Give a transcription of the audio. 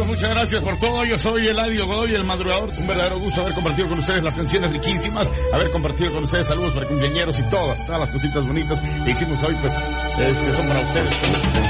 amigos, muchas gracias por todo. Yo soy Eladio Godoy, el madrugador. Un verdadero gusto haber compartido con ustedes las canciones riquísimas, haber compartido con ustedes saludos para cumpleañeros y todas las cositas bonitas que hicimos hoy, pues, que son para ustedes.